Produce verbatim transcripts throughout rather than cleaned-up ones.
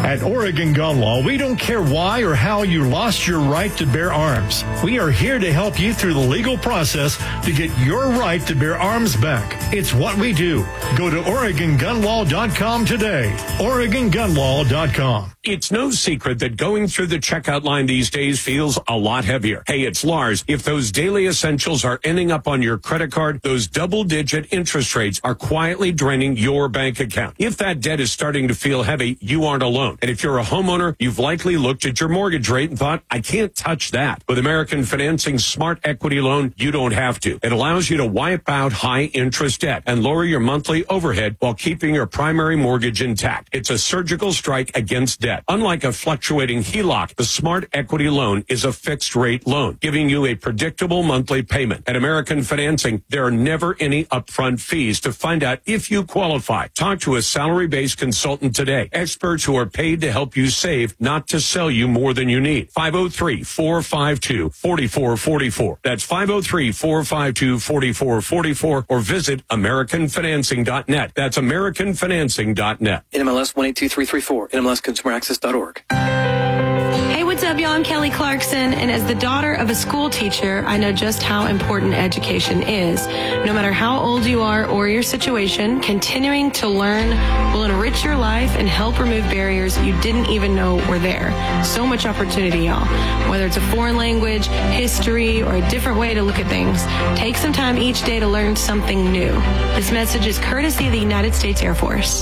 At Oregon Gun Law, we don't care why or how you lost your right to bear arms. We are here to help you through the legal process to get your right to bear arms back. It's what we do. Go to Oregon Gun Law dot com today. Oregon Gun Law dot com. It's no secret that going through the checkout line these days feels a lot heavier. Hey, it's Lars. If those daily essentials are ending up on your credit card, those double-digit interest rates are quietly draining your bank account. If that debt is starting to feel heavy, you aren't alone. And if you're a homeowner, you've likely looked at your mortgage rate and thought, I can't touch that. With American Financing's Smart Equity Loan, you don't have to. It allows you to wipe out high-interest debt and lower your monthly overhead while keeping your primary mortgage intact. It's a surgical strike against debt. Unlike a fluctuating H E L O C, the Smart Equity Loan is a fixed-rate loan, giving you a predictable monthly payment. At American Financing, there are never any upfront fees. To find out if you qualify, talk to a salary-based consultant today. Experts who are paid to help you save, not to sell you more than you need. five oh three, four five two, four four four four. That's five oh three, four five two, four four four four, or visit American Financing dot net. That's American Financing dot net. N M L S one eight two three three four, N M L S consumer access dot org. Hey, what's up, y'all? I'm Kelly Clarkson, and as the daughter of a school teacher, I know just how important education is. No matter how old you are or your situation, continuing to learn will enrich your life and help remove barriers you didn't even know were there. So much opportunity, y'all. Whether it's a foreign language, history, or a different way to look at things, take some time each day to learn something new. This message is courtesy of the United States Air Force.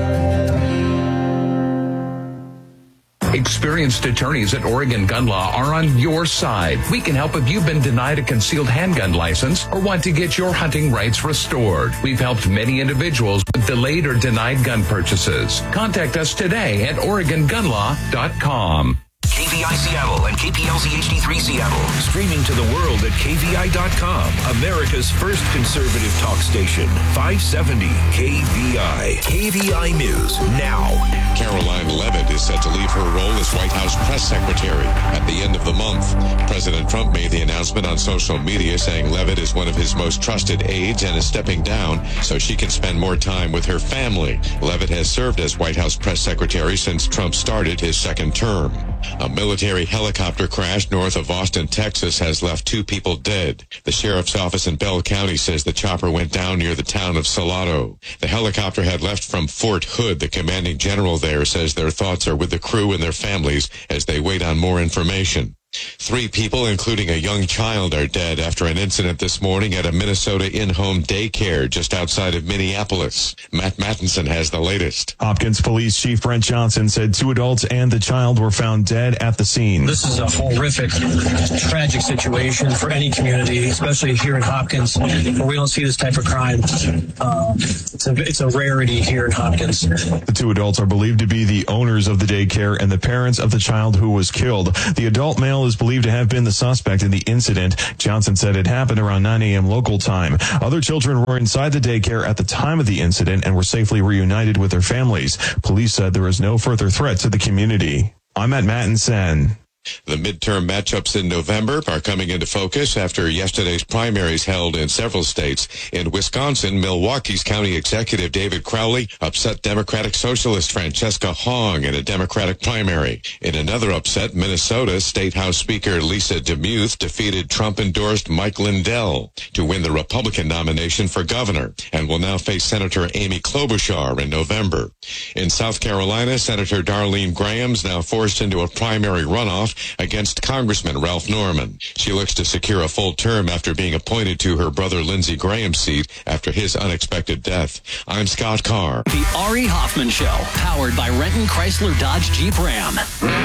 Experienced attorneys at Oregon Gun Law are on your side. We can help if you've been denied a concealed handgun license or want to get your hunting rights restored. We've helped many individuals with delayed or denied gun purchases. Contact us today at Oregon Gun Law dot com. K V I Seattle and K P L Z H D three Seattle. Streaming to the world at K V I dot com. America's first conservative talk station. five seventy K V I. K V I News now. Caroline Leavitt is set to leave her role as White House press secretary at the end of the month. President Trump made the announcement on social media saying Leavitt is one of his most trusted aides and is stepping down so she can spend more time with her family. Leavitt has served as White House press secretary since Trump started his second term. A military helicopter crash north of Austin, Texas has left two people dead. The sheriff's office in Bell County says the chopper went down near the town of Salado. The helicopter had left from Fort Hood. The commanding general there says their thoughts are with the crew and their families as they wait on more information. Three people, including a young child, are dead after an incident this morning at a Minnesota in-home daycare just outside of Minneapolis. Matt Mattinson has the latest. Hopkins Police Chief Brent Johnson said two adults and the child were found dead at the scene. This is a horrific, tragic situation for any community, especially here in Hopkins, where we don't see this type of crime. Uh, it's, a, it's a rarity here in Hopkins. The two adults are believed to be the owners of the daycare and the parents of the child who was killed. The adult male is believed to have been the suspect in the incident. Johnson said it happened around nine a.m. local time. Other children were inside the daycare at the time of the incident and were safely reunited with their families. Police said there is no further threat to the community. I'm at Mattinson. The midterm matchups in November are coming into focus after yesterday's primaries held in several states. In Wisconsin, Milwaukee's county executive David Crowley upset Democratic Socialist Francesca Hong in a Democratic primary. In another upset, Minnesota State House Speaker Lisa DeMuth defeated Trump-endorsed Mike Lindell to win the Republican nomination for governor and will now face Senator Amy Klobuchar in November. In South Carolina, Senator Darlene Graham's now forced into a primary runoff against Congressman Ralph Norman. She looks to secure a full term after being appointed to her brother Lindsey Graham's seat after his unexpected death. I'm Scott Carr. The Ari Hoffman Show, powered by Renton Chrysler Dodge Jeep Ram.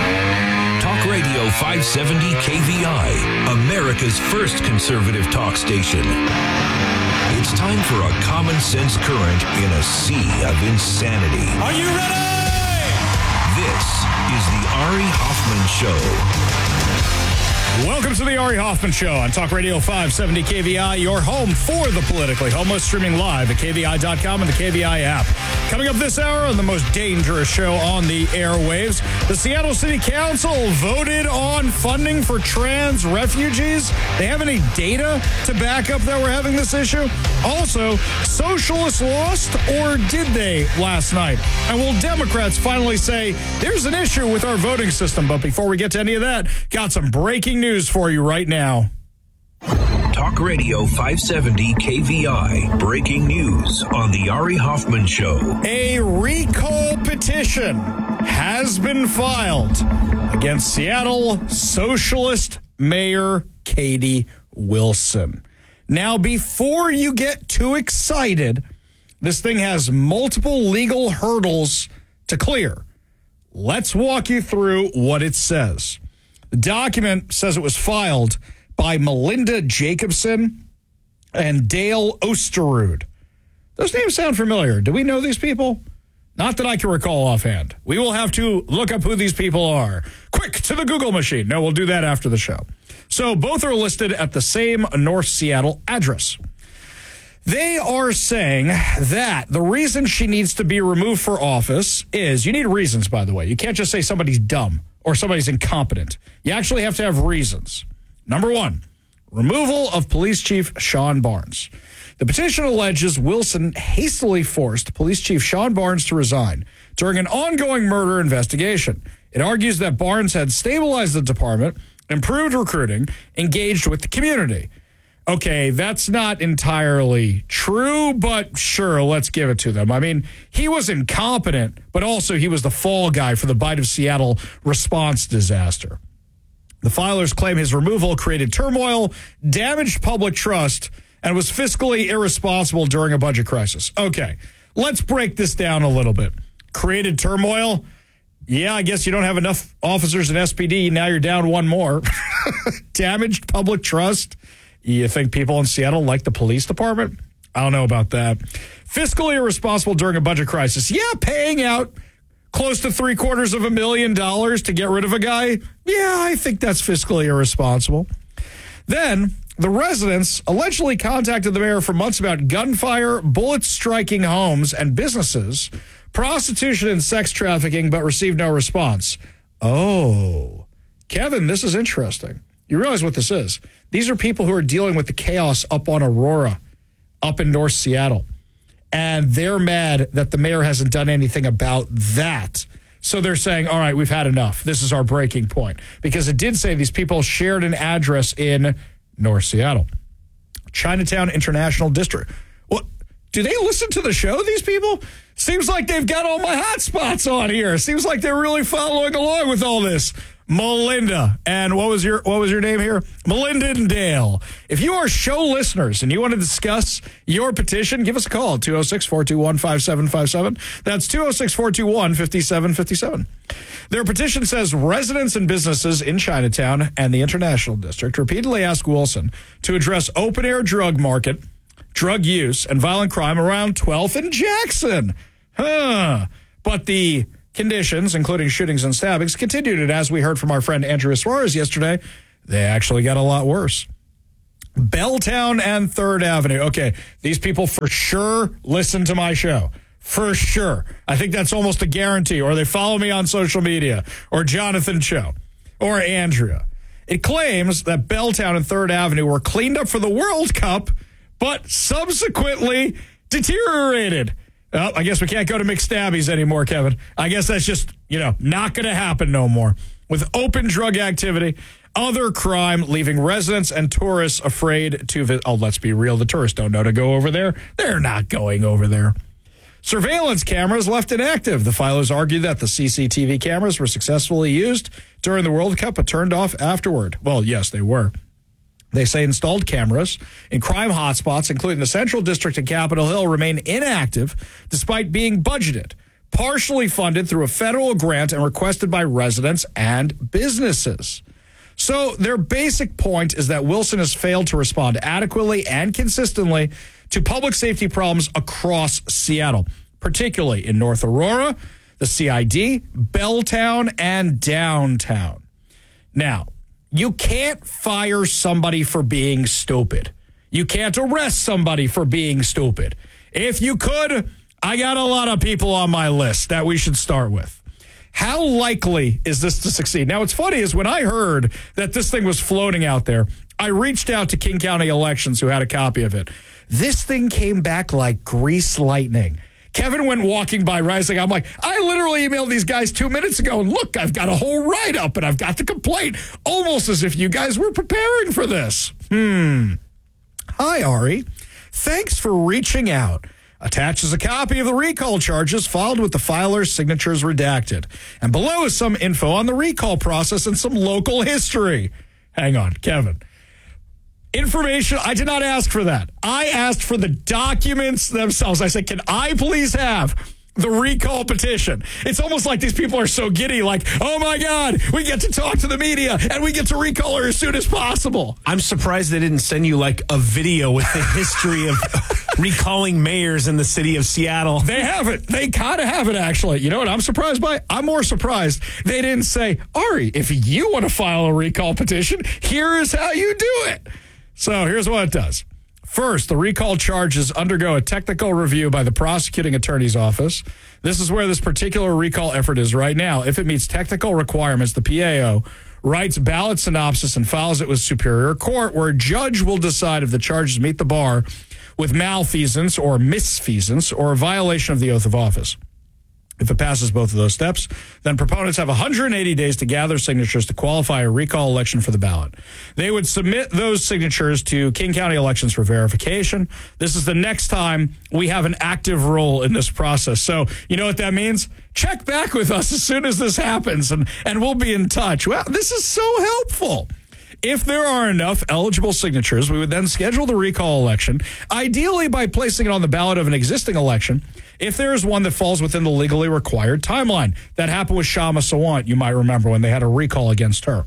Talk Radio five seventy K V I, America's first conservative talk station. It's time for a common sense current in a sea of insanity. Are you ready? This is the Ari Hoffman Show. Welcome to the Ari Hoffman Show on Talk Radio five seventy K V I, your home for the politically homeless, streaming live at K V I dot com and the K V I app. Coming up this hour on the most dangerous show on the airwaves, the Seattle City Council voted on funding for trans refugees. They have any data to back up that we're having this issue? Also, socialists lost, or did they last night? And will Democrats finally say there's an issue with our voting system? But before we get to any of that, got some breaking news for you right now. Talk Radio five seventy K V I. Breaking news on the Ari Hoffman Show. A recall petition has been filed against Seattle Socialist Mayor Katie Wilson. Now, before you get too excited, this thing has multiple legal hurdles to clear. Let's walk you through what it says. The document says it was filed by Melinda Jacobson and Dale Osterud. Those names sound familiar. Do we know these people? Not that I can recall offhand. We will have to look up who these people are. Quick, to the Google machine. No, we'll do that after the show. So both are listed at the same North Seattle address. They are saying that the reason she needs to be removed for office is, you need reasons, by the way. You can't just say somebody's dumb or somebody's incompetent. You actually have to have reasons. Number one, removal of Police Chief Sean Barnes. The petition alleges Wilson hastily forced Police Chief Sean Barnes to resign during an ongoing murder investigation. It argues that Barnes had stabilized the department, improved recruiting, engaged with the community. Okay, that's not entirely true, but sure, let's give it to them. I mean, he was incompetent, but also he was the fall guy for the Bite of Seattle response disaster. The filers claim his removal created turmoil, damaged public trust, and was fiscally irresponsible during a budget crisis. Okay, let's break this down a little bit. Created turmoil? Yeah, I guess you don't have enough officers in S P D. Now you're down one more. Damaged public trust? You think people in Seattle like the police department? I don't know about that. Fiscally irresponsible during a budget crisis. Yeah, paying out close to three quarters of a million dollars to get rid of a guy. Yeah, I think that's fiscally irresponsible. Then the residents allegedly contacted the mayor for months about gunfire, bullets striking homes and businesses, prostitution and sex trafficking, but received no response. Oh, Kevin, this is interesting. You realize what this is. These are people who are dealing with the chaos up on Aurora, up in North Seattle. And they're mad that the mayor hasn't done anything about that. So they're saying, all right, we've had enough. This is our breaking point. Because it did say these people shared an address in North Seattle. Chinatown International District. What? Do they listen to the show, these people? Seems like they've got all my hot spots on here. Seems like they're really following along with all this. Melinda, and what was your what was your name here? Melinda and Dale. If you are show listeners and you want to discuss your petition, give us a call, two oh six, four two one, five seven five seven. That's two oh six, four two one, five seven five seven. Their petition says residents and businesses in Chinatown and the International District repeatedly asked Wilson to address open-air drug market, drug use, and violent crime around twelfth and Jackson. Huh. But the conditions, including shootings and stabbings, continued, and as we heard from our friend Andrea Suarez yesterday, they actually got a lot worse. Belltown and third Avenue. Okay, these people for sure listen to my show. For sure. I think that's almost a guarantee, or they follow me on social media, or Jonathan Cho, or Andrea. It claims that Belltown and third Avenue were cleaned up for the World Cup, but subsequently deteriorated. Well, I guess we can't go to McStabby's anymore, Kevin. I guess that's just, you know, not going to happen no more. With open drug activity, other crime, leaving residents and tourists afraid to visit. Oh, let's be real. The tourists don't know to go over there. They're not going over there. Surveillance cameras left inactive. The filers argue that the C C T V cameras were successfully used during the World Cup, but turned off afterward. Well, yes, they were. They say installed cameras in crime hotspots, including the Central District and Capitol Hill, remain inactive despite being budgeted, partially funded through a federal grant and requested by residents and businesses. So their basic point is that Wilson has failed to respond adequately and consistently to public safety problems across Seattle, particularly in North Aurora, the C I D, Belltown, and downtown. Now, You can't fire somebody for being stupid. You can't arrest somebody for being stupid. If you could, I got a lot of people on my list that we should start with. How likely is this to succeed? Now, what's funny is when I heard that this thing was floating out there, I reached out to King County Elections, who had a copy of it. This thing came back like grease lightning. Kevin went walking by Rising. I'm like, I literally emailed these guys two minutes ago, and look, I've got a whole write-up, and I've got the complaint, almost as if you guys were preparing for this. Hmm. Hi, Ari. Thanks for reaching out. Attaches a copy of the recall charges filed with the filer's signatures redacted. And below is some info on the recall process and some local history. Hang on, Kevin. Information, I did not ask for that. I asked for the documents themselves. I said, can I please have the recall petition? It's almost like these people are so giddy, like, oh my God, we get to talk to the media and we get to recall her as soon as possible. I'm surprised they didn't send you like a video with the history of recalling mayors in the city of Seattle. They have it. They kind of have it, actually. You know what I'm surprised by? I'm more surprised they didn't say, Ari, if you want to file a recall petition, here is how you do it. So here's what it does. First, the recall charges undergo a technical review by the prosecuting attorney's office. This is where this particular recall effort is right now. If it meets technical requirements, the P A O writes ballot synopsis and files it with Superior Court, where a judge will decide if the charges meet the bar with malfeasance or misfeasance or a violation of the oath of office. If it passes both of those steps, then proponents have one hundred eighty days to gather signatures to qualify a recall election for the ballot. They would submit those signatures to King County Elections for verification. This is the next time we have an active role in this process. So you know what that means? Check back with us as soon as this happens, and, and we'll be in touch. Well, this is so helpful. If there are enough eligible signatures, we would then schedule the recall election, ideally by placing it on the ballot of an existing election, if there is one that falls within the legally required timeline. That happened with Shama Sawant, you might remember, when they had a recall against her.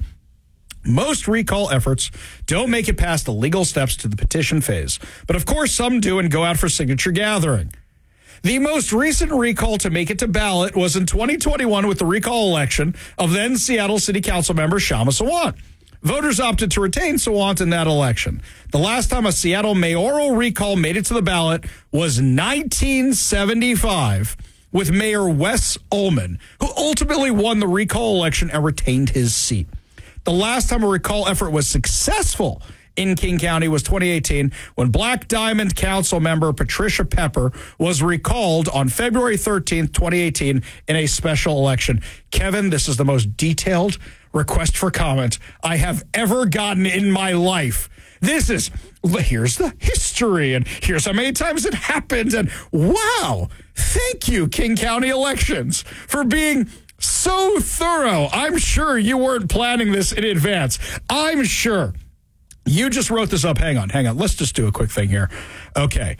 Most recall efforts don't make it past the legal steps to the petition phase, but of course some do and go out for signature gathering. The most recent recall to make it to ballot was in twenty twenty-one with the recall election of then Seattle City Council member Shama Sawant. Voters opted to retain Sawant in that election. The last time a Seattle mayoral recall made it to the ballot was nineteen seventy-five with Mayor Wes Ullman, who ultimately won the recall election and retained his seat. The last time a recall effort was successful in King County was twenty eighteen, when Black Diamond Council member Patricia Pepper was recalled on February thirteenth, twenty eighteen in a special election. Kevin, this is the most detailed request for comment I have ever gotten in my life. This is, here's the history, and here's how many times it happened, and wow, thank you, King County Elections, for being so thorough. I'm sure you weren't planning this in advance. I'm sure you just wrote this up. Hang on, hang on. Let's just do a quick thing here. Okay.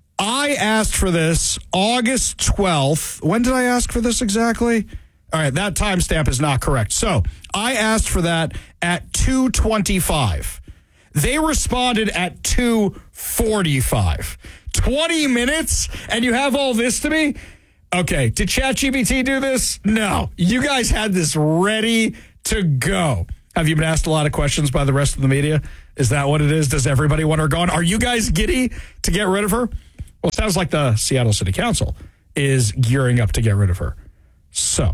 I asked for this August twelfth. When did I ask for this exactly? All right, that timestamp is not correct. So I asked for that at two twenty-five. They responded at two forty-five. twenty minutes, and you have all this to me? Okay, did ChatGPT do this? No. You guys had this ready to go. Have you been asked a lot of questions by the rest of the media? Is that what it is? Does everybody want her gone? Are you guys giddy to get rid of her? Well, it sounds like the Seattle City Council is gearing up to get rid of her. So,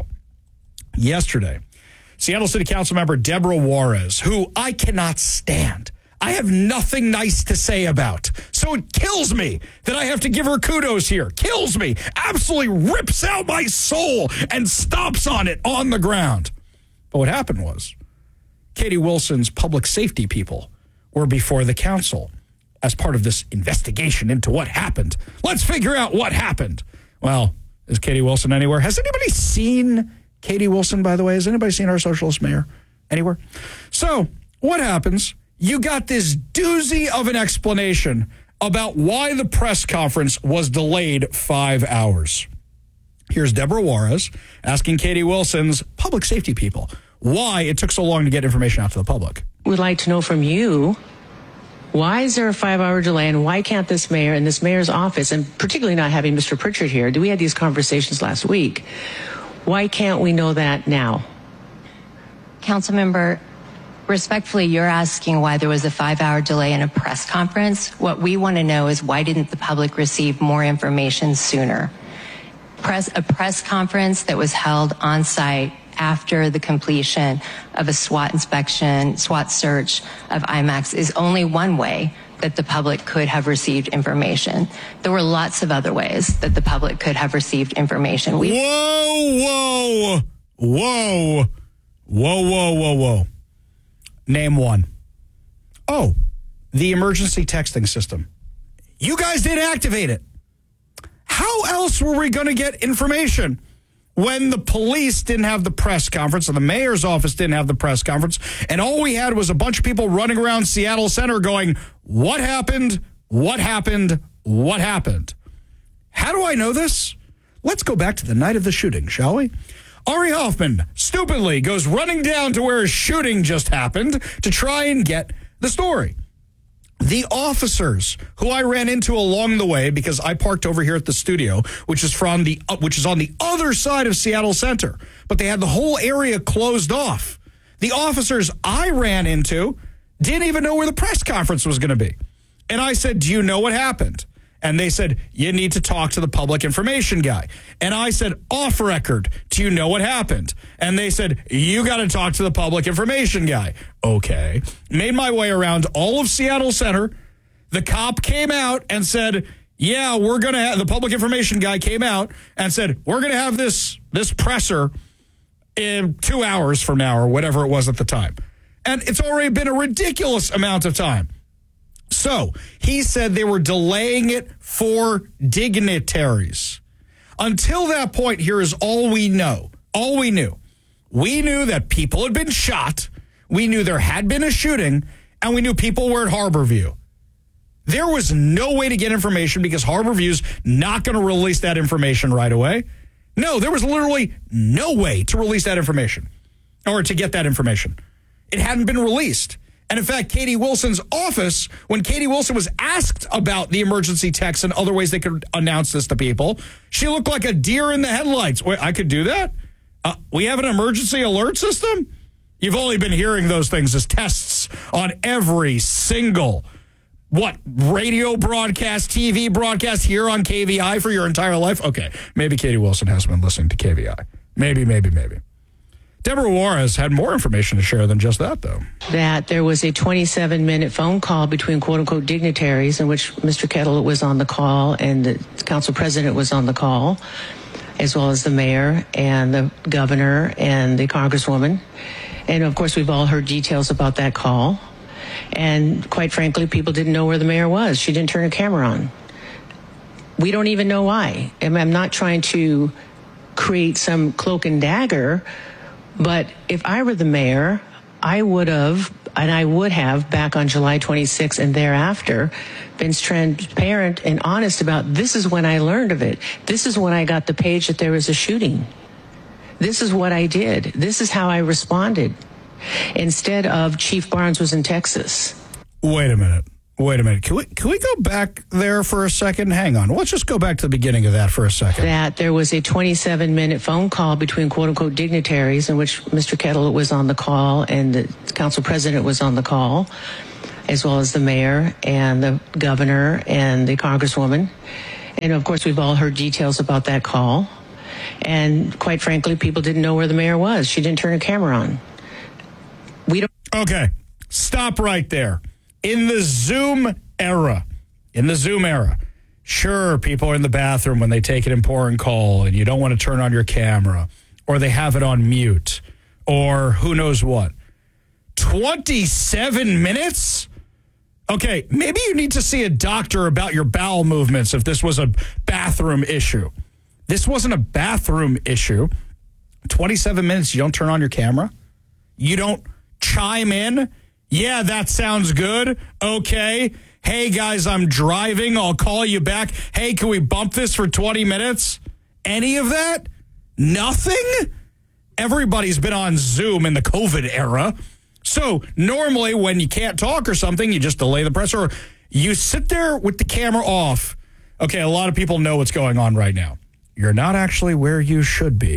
yesterday, Seattle City Council member Deborah Juarez, who I cannot stand. I have nothing nice to say about. So it kills me that I have to give her kudos here. Kills me. Absolutely rips out my soul and stomps on it on the ground. But what happened was Katie Wilson's public safety people were before the council as part of this investigation into what happened. Let's figure out what happened. Well, is Katie Wilson anywhere? Has anybody seen Katie Wilson, by the way? Has anybody seen our socialist mayor anywhere? So what happens? You got this doozy of an explanation about why the press conference was delayed five hours. Here's Deborah Juarez asking Katie Wilson's public safety people why it took so long to get information out to the public. We'd like to know from you, why is there a five-hour delay, and why can't this mayor and this mayor's office, and particularly not having Mister Pritchard here, we had these conversations last week, why can't we know that now? Councilmember, Respectfully, you're asking why there was a five-hour delay in a press conference. What we want to know is why didn't the public receive more information sooner? Press, a press conference that was held on site after the completion of a SWAT inspection, SWAT search of IMAX is only one way that the public could have received information. There were lots of other ways that the public could have received information. We- whoa, whoa, whoa, whoa, whoa, whoa, whoa. Name one. Oh, the emergency texting system. You guys didn't activate it. How else were we going to get information when the police didn't have the press conference and the mayor's office didn't have the press conference, and all we had was a bunch of people running around Seattle Center going, what happened? What happened? What happened? How do I know this? Let's go back to the night of the shooting, shall we? Ari Hoffman stupidly goes running down to where a shooting just happened to try and get the story. The officers who I ran into along the way, because I parked over here at the studio, which is from the uh, which is on the other side of Seattle Center, but they had the whole area closed off. The officers I ran into didn't even know where the press conference was going to be. And I said, do you know what happened? And they said, you need to talk to the public information guy. And I said, off record, do you know what happened? And they said, you got to talk to the public information guy. Okay. Made my way around all of Seattle Center. The cop came out and said, yeah, we're going to have, the public information guy came out and said, we're going to have this, this presser in two hours from now or whatever it was at the time. And it's already been a ridiculous amount of time. So he said they were delaying it for dignitaries. Until that point, here is all we know. All we knew. We knew that people had been shot. We knew there had been a shooting. And we knew people were at Harborview. There was no way to get information because Harborview's not going to release that information right away. No, there was literally no way to release that information or to get that information. It hadn't been released. And in fact, Katie Wilson's office, when Katie Wilson was asked about the emergency text and other ways they could announce this to people, she looked like a deer in the headlights. Wait, I could do that? Uh, we have an emergency alert system? You've only been hearing those things as tests on every single, what, radio broadcast, T V broadcast here on K V I for your entire life? Okay, maybe Katie Wilson has been listening to K V I. Maybe, maybe, maybe. Deborah Juarez had more information to share than just that, though. That there was a twenty-seven minute phone call between quote-unquote dignitaries in which Mister Kettle was on the call and the council president was on the call, as well as the mayor and the governor and the congresswoman. And, of course, we've all heard details about that call. And, quite frankly, people didn't know where the mayor was. She didn't turn her camera on. We don't even know why. And I'm not trying to create some cloak and dagger, but if I were the mayor, I would have, and I would have back on July twenty-sixth and thereafter, been transparent and honest about this is when I learned of it. This is when I got the page that there was a shooting. This is what I did. This is how I responded. Instead of Chief Barnes was in Texas. Wait a minute. Wait a minute. Can we can we go back there for a second? Hang on. Let's just go back to the beginning of that for a second. That there was a twenty-seven minute phone call between quote-unquote dignitaries in which Mister Kettle was on the call and the council president was on the call, as well as the mayor and the governor and the congresswoman. And, of course, we've all heard details about that call. And, quite frankly, people didn't know where the mayor was. She didn't turn her camera on. We don't. Okay. Stop right there. In the Zoom era, in the Zoom era, sure, people are in the bathroom when they take an important call and you don't want to turn on your camera, or they have it on mute, or who knows what. twenty-seven minutes? Okay, maybe you need to see a doctor about your bowel movements if this was a bathroom issue. This wasn't a bathroom issue. twenty-seven minutes, you don't turn on your camera? You don't chime in? Yeah, that sounds good. Okay. Hey, guys, I'm driving. I'll call you back. Hey, can we bump this for twenty minutes? Any of that? Nothing? Everybody's been on Zoom in the COVID era. So normally when you can't talk or something, you just delay the press or you sit there with the camera off. Okay, a lot of people know what's going on right now. You're not actually where you should be.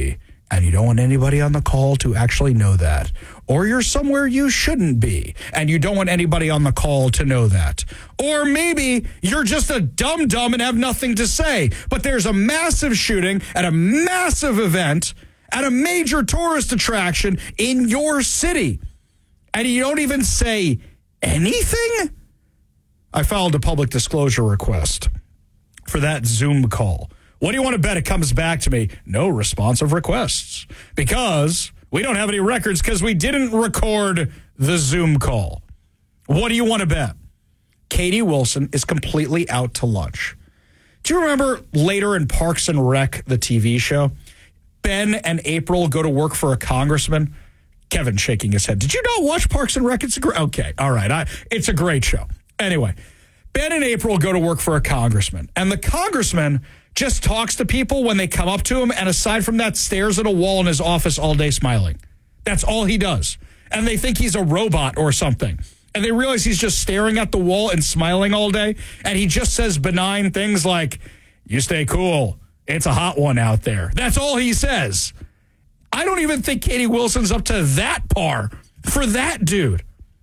and you don't want anybody on the call to actually know that. Or you're somewhere you shouldn't be, and you don't want anybody on the call to know that. Or maybe you're just a dum-dum and have nothing to say, but there's a massive shooting at a massive event at a major tourist attraction in your city, and you don't even say anything? I filed a public disclosure request for that Zoom call. What do you want to bet it comes back to me? No responsive requests. Because we don't have any records because we didn't record the Zoom call. What do you want to bet? Katie Wilson is completely out to lunch. Do you remember later in Parks and Rec, the T V show, Ben and April go to work for a congressman? Kevin shaking his head. Did you not watch Parks and Rec? It's a great, okay, all right. I, it's a great show. Anyway, Ben and April go to work for a congressman, and the congressman just talks to people when they come up to him, and aside from that, stares at a wall in his office all day smiling. That's all he does. And they think he's a robot or something. And they realize he's just staring at the wall and smiling all day, and he just says benign things like, "You stay cool. It's a hot one out there." That's all he says. I don't even think Katie Wilson's up to that par for that dude.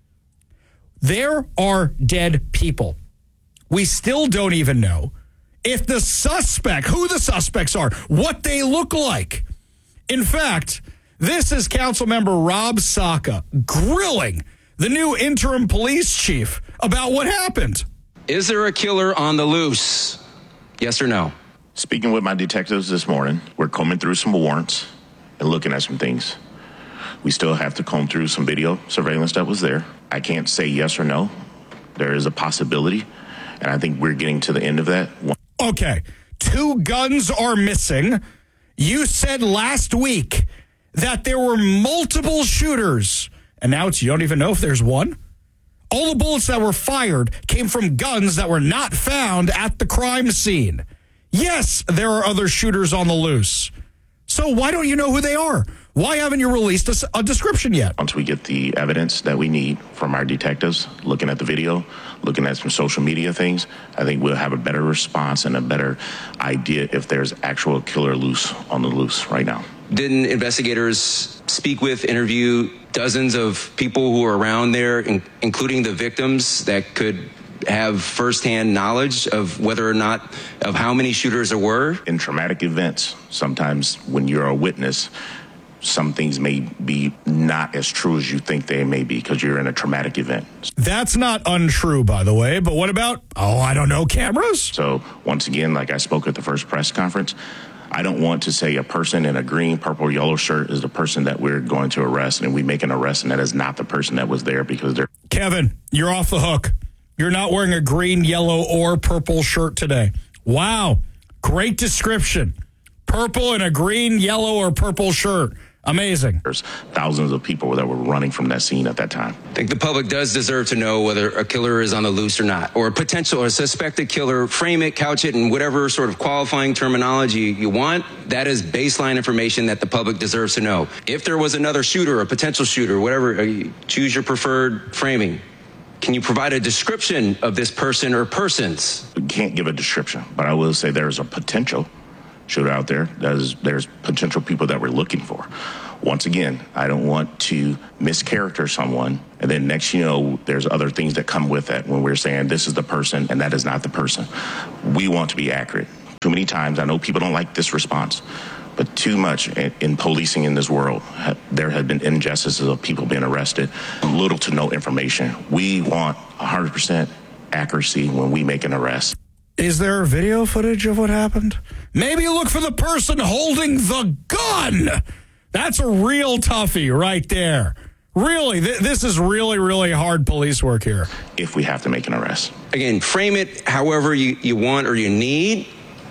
There are dead people. We still don't even know if the suspect, who the suspects are, what they look like. In fact, this is Councilmember Rob Saka grilling the new interim police chief about what happened. Is there a killer on the loose? Yes or no? Speaking with my detectives this morning, we're combing through some warrants and looking at some things. We still have to comb through some video surveillance that was there. I can't say yes or no. There is a possibility, and I think we're getting to the end of that. Okay, two guns are missing. You said last week that there were multiple shooters, and now it's you don't even know if there's one? All the bullets that were fired came from guns that were not found at the crime scene. Yes, there are other shooters on the loose. So why don't you know who they are? Why haven't you released a, a description yet? Once we get the evidence that we need from our detectives, looking at the video, looking at some social media things, I think we'll have a better response and a better idea if there's actual killer loose on the loose right now. Didn't investigators speak with, interview dozens of people who are around there, in, including the victims that could have firsthand knowledge of whether or not, of how many shooters there were? In traumatic events, sometimes when you're a witness, some things may be not as true as you think they may be because you're in a traumatic event. That's not untrue, by the way. But what about, oh, I don't know, cameras? So once again, like I spoke at the first press conference, I don't want to say a person in a green, purple, yellow shirt is the person that we're going to arrest, and we make an arrest, and that is not the person that was there because they're... Kevin, you're off the hook. You're not wearing a green, yellow, or purple shirt today. Wow. Great description. Purple and a green, yellow, or purple shirt. Amazing. There's thousands of people that were running from that scene at that time. I think the public does deserve to know whether a killer is on the loose or not, or a potential or suspected killer. Frame it, couch it, in whatever sort of qualifying terminology you want. That is baseline information that the public deserves to know. If there was another shooter, a potential shooter, whatever, choose your preferred framing. Can you provide a description of this person or persons? We can't give a description, but I will say there's a potential shooter out there. There's, there's potential people that we're looking for. Once again, I don't want to mischaracter someone, and then next you know, there's other things that come with that when we're saying this is the person and that is not the person. We want to be accurate. Too many times, I know people don't like this response, but too much in, in policing in this world, there have been injustices of people being arrested, little to no information. We want one hundred percent accuracy when we make an arrest. Is there video footage of what happened? Maybe look for the person holding the gun. That's a real toughie right there. Really, th- this is really, really hard police work here. If we have to make an arrest. Again, frame it however you, you want or you need.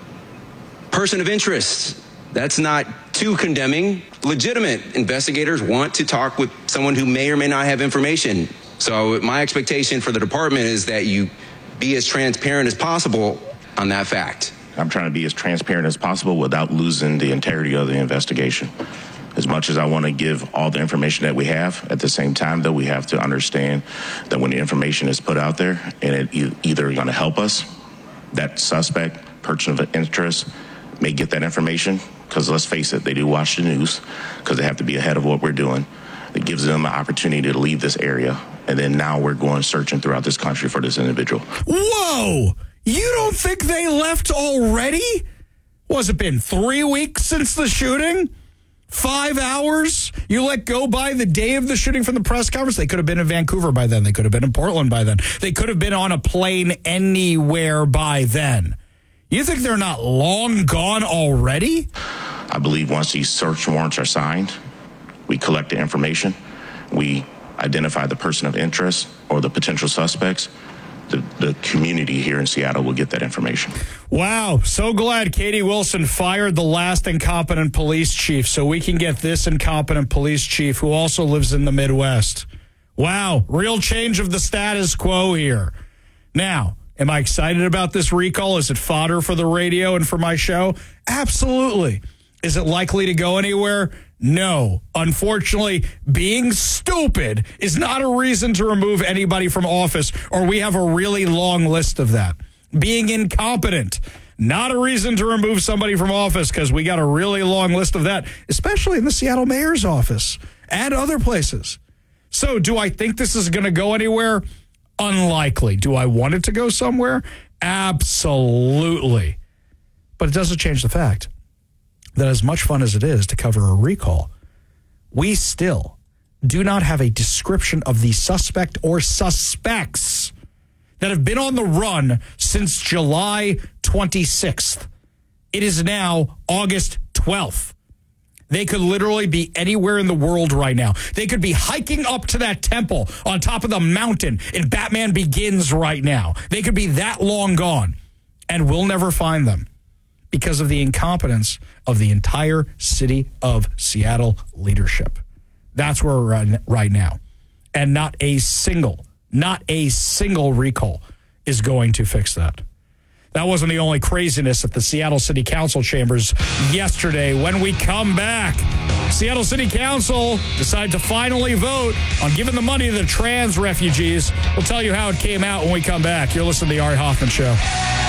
Person of interest. That's not too condemning. Legitimate investigators want to talk with someone who may or may not have information. So my expectation for the department is that you be as transparent as possible on that fact. I'm trying to be as transparent as possible without losing the integrity of the investigation. As much as I want to give all the information that we have, at the same time, though, we have to understand that when the information is put out there and it e- either going to help us, that suspect, person of interest, may get that information because let's face it, they do watch the news because they have to be ahead of what we're doing. It gives them an opportunity to leave this area. And then now we're going searching throughout this country for this individual. Whoa! You don't think they left already? Was it been three weeks since the shooting? Five hours? You let go by the day of the shooting from the press conference? They could have been in Vancouver by then. They could have been in Portland by then. They could have been on a plane anywhere by then. You think they're not long gone already? I believe once these search warrants are signed, we collect the information, we identify the person of interest or the potential suspects, the, the community here in Seattle will get that information. Wow. So glad Katie Wilson fired the last incompetent police chief so we can get this incompetent police chief who also lives in the Midwest. Wow. Real change of the status quo here. Now, am I excited about this recall? Is it fodder for the radio and for my show? Absolutely. Is it likely to go anywhere? No. Unfortunately, being stupid is not a reason to remove anybody from office, or we have a really long list of that. Being incompetent, not a reason to remove somebody from office, because we got a really long list of that, especially in the Seattle mayor's office and other places. So do I think this is going to go anywhere? Unlikely. Do I want it to go somewhere? Absolutely. But it doesn't change the fact that as much fun as it is to cover a recall, we still do not have a description of the suspect or suspects that have been on the run since July twenty-sixth. It is now August twelfth. They could literally be anywhere in the world right now. They could be hiking up to that temple on top of the mountain in Batman Begins right now. They could be that long gone, and we'll never find them because of the incompetence of the entire city of Seattle leadership. That's where we're at right now. And not a single, not a single recall is going to fix that. That wasn't the only craziness at the Seattle City Council chambers yesterday. When we come back, Seattle City Council decided to finally vote on giving the money to the trans refugees. We'll tell you how it came out when we come back. You're listening to The Ari Hoffman Show.